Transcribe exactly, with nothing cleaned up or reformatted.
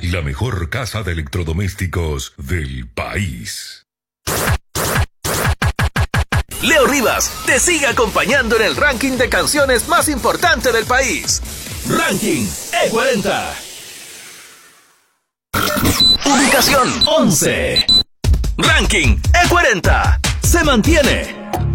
la mejor casa de electrodomésticos del país. Leo Rivas te sigue acompañando en el ranking de canciones más importante del país. Ranking E cuarenta. Ubicación once. Ranking E cuarenta se mantiene.